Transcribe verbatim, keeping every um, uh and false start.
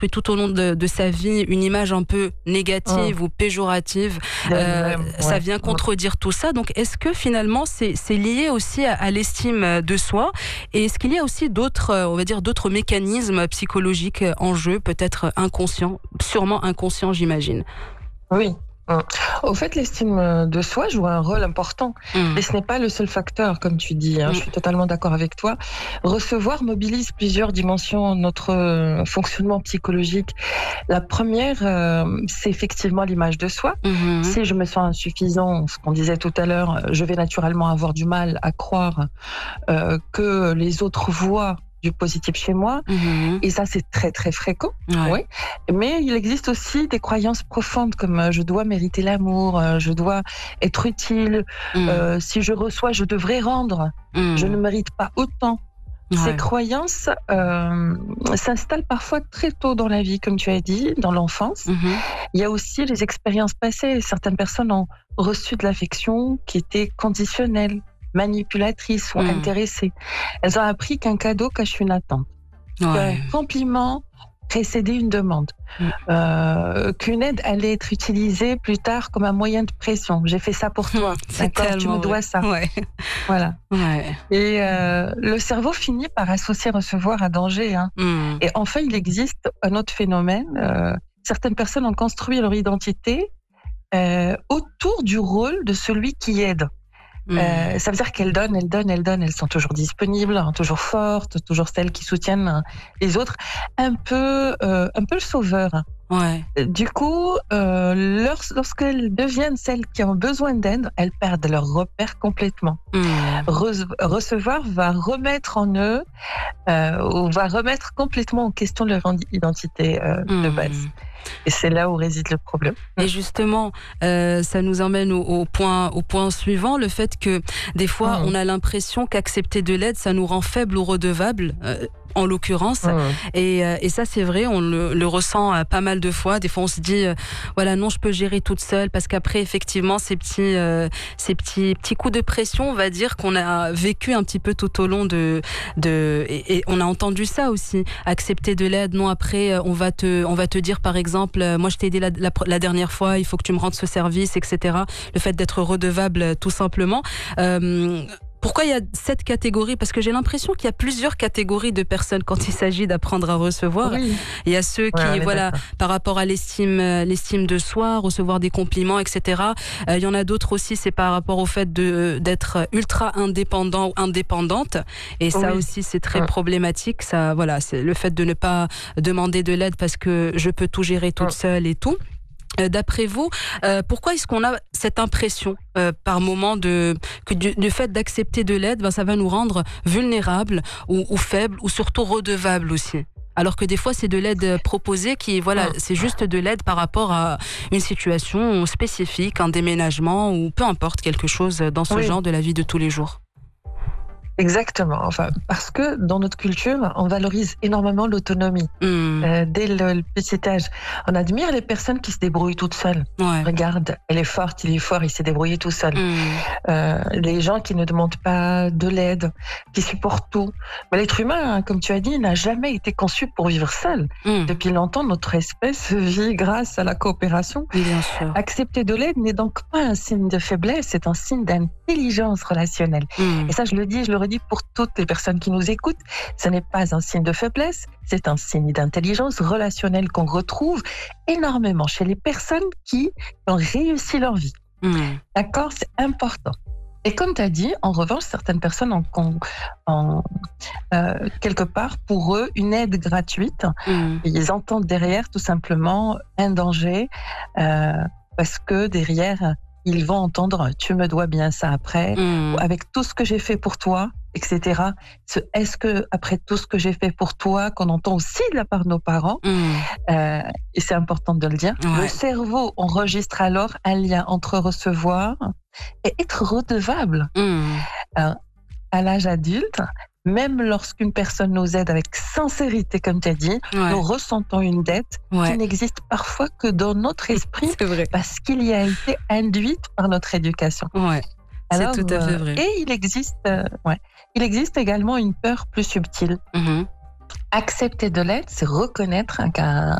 construit tout au long de, de sa vie une image un peu négative oh. ou péjorative, euh, ouais. ça vient contredire tout ça. Donc, est-ce que finalement, c'est, c'est lié aussi à, à l'estime de soi? Et est-ce qu'il y a aussi d'autres, on va dire, d'autres mécanismes psychologiques en jeu, peut-être inconscients, sûrement inconscients, j'imagine? Oui. Au fait, l'estime de soi joue un rôle important. Mmh. Et ce n'est pas le seul facteur, comme tu dis. Hein, mmh. Je suis totalement d'accord avec toi. Recevoir mobilise plusieurs dimensions de notre fonctionnement psychologique. La première, euh, c'est effectivement l'image de soi. Mmh. Si je me sens insuffisant, ce qu'on disait tout à l'heure, je vais naturellement avoir du mal à croire euh, que les autres voient du positif chez moi, mmh. et ça c'est très très fréquent, ouais. oui. Mais il existe aussi des croyances profondes comme euh, je dois mériter l'amour, euh, je dois être utile, mmh. euh, si je reçois je devrais rendre, mmh. je ne mérite pas autant. Ouais. Ces croyances euh, s'installent parfois très tôt dans la vie, comme tu as dit, dans l'enfance. Mmh. Il y a aussi les expériences passées. Certaines personnes ont reçu de l'affection qui était conditionnelle, manipulatrices ou mmh. intéressées. Elles ont appris qu'un cadeau cache une attente, ouais. qu'un compliment précédait une demande, mmh. euh, qu'une aide allait être utilisée plus tard comme un moyen de pression. J'ai fait ça pour toi, d'accord, tu me dois ouais. ça. Ouais. Voilà. Ouais. Et euh, le cerveau finit par associer recevoir à danger. Hein. Mmh. Et enfin, il existe un autre phénomène. Euh, certaines personnes ont construit leur identité euh, autour du rôle de celui qui aide. Mmh. Euh, ça veut dire qu'elles donnent, elles donnent, elles donnent, elles sont toujours disponibles, hein, toujours fortes, toujours celles qui soutiennent hein, les autres, un peu, euh, un peu le sauveur. Ouais. Du coup, euh, lors, lorsqu'elles deviennent celles qui ont besoin d'aide, elles perdent leur repère complètement. Mmh. Re- recevoir va remettre en eux, euh, ou va remettre complètement en question leur identité euh, mmh. de base. Et c'est là où réside le problème. Et justement, euh, ça nous emmène au, au, point, au point suivant, le fait que des fois, mmh. on a l'impression qu'accepter de l'aide, ça nous rend faibles ou redevables. Euh, en l'occurrence, mmh. et, euh, et ça c'est vrai, on le, le ressent euh, pas mal de fois. Des fois on se dit, euh, voilà non je peux gérer toute seule, parce qu'après effectivement ces petits, euh, ces petits petits coups de pression, on va dire qu'on a vécu un petit peu tout au long de, de et, et on a entendu ça aussi, accepter de l'aide. Non après on va te, on va te dire par exemple, moi je t'ai aidé la, la, la dernière fois, il faut que tu me rendes ce service, et cetera. Le fait d'être redevable tout simplement. Euh, Pourquoi il y a cette catégorie? Parce que j'ai l'impression qu'il y a plusieurs catégories de personnes quand il s'agit d'apprendre à recevoir. Oui. Il y a ceux qui, ouais, voilà, par rapport à l'estime, l'estime de soi, recevoir des compliments, et cetera. Euh, il y en a d'autres aussi, c'est par rapport au fait de, d'être ultra indépendant ou indépendante. Et ça oui. aussi, c'est très ouais. problématique. Ça, voilà, c'est le fait de ne pas demander de l'aide parce que je peux tout gérer toute ouais. seule et tout. Euh, d'après vous, euh, pourquoi est-ce qu'on a cette impression euh, par moment de que du, du fait d'accepter de l'aide, ben, ça va nous rendre vulnérables ou, ou faibles ou surtout redevables aussi? Alors que des fois, c'est de l'aide proposée qui, voilà, c'est juste de l'aide par rapport à une situation spécifique, un déménagement ou peu importe quelque chose dans ce oui. genre de la vie de tous les jours. Exactement. Enfin, parce que dans notre culture, on valorise énormément l'autonomie. Mmh. Euh, dès le, le petit âge, on admire les personnes qui se débrouillent toutes seules. Ouais. Regarde, elle est forte, il est fort, il s'est débrouillé tout seul. Mmh. Euh, les gens qui ne demandent pas de l'aide, qui supportent tout. Mais l'être humain, hein, comme tu as dit, n'a jamais été conçu pour vivre seul. Mmh. Depuis longtemps, notre espèce vit grâce à la coopération. Bien sûr. Accepter de l'aide n'est donc pas un signe de faiblesse, c'est un signe d'intelligence relationnelle. Mmh. Et ça, je le dis, je le redis pour toutes les personnes qui nous écoutent, ce n'est pas un signe de faiblesse, c'est un signe d'intelligence relationnelle qu'on retrouve énormément chez les personnes qui ont réussi leur vie. Mmh. D'accord, c'est important. Et comme tu as dit, en revanche, certaines personnes ont, ont, ont euh, quelque part pour eux une aide gratuite. Mmh. Ils entendent derrière tout simplement un danger euh, parce que derrière ils vont entendre « tu me dois bien ça après mmh. », avec tout ce que j'ai fait pour toi, et cetera. Est-ce que après tout ce que j'ai fait pour toi, qu'on entend aussi de la part de nos parents, mmh. euh, et c'est important de le dire, ouais. le cerveau enregistre alors un lien entre recevoir et être redevable. Mmh. Euh, à l'âge adulte, même lorsqu'une personne nous aide avec sincérité, comme tu as dit, ouais. nous ressentons une dette ouais. qui n'existe parfois que dans notre esprit parce qu'il y a été induite par notre éducation. Ouais. Alors, c'est tout à fait vrai. Euh, et il existe, euh, ouais, il existe également une peur plus subtile. Mm-hmm. Accepter de l'aide, c'est reconnaître qu'un